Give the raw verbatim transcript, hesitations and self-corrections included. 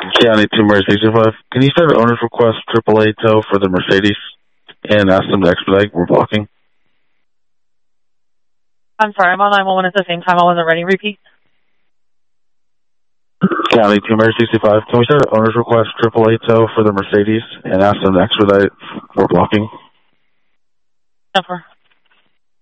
County two Mercy sixty-five. Can you start an owner's request triple A tow for the Mercedes and ask them to expedite? We're blocking. I'm sorry, I'm on nine one one at the same time. I wasn't ready. Repeat. County two Mercy sixty-five. Can we start an owner's request triple A tow for the Mercedes and ask them to expedite? We're blocking. Number.